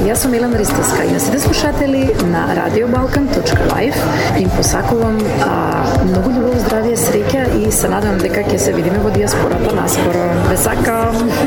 Јас сум Елена Ристовска и на сите слушатели на radiobalkan.live им посакувам многу љубов, здравје, среќа и се надевам дека ќе се видиме во дијаспората наскоро. Ве сакам!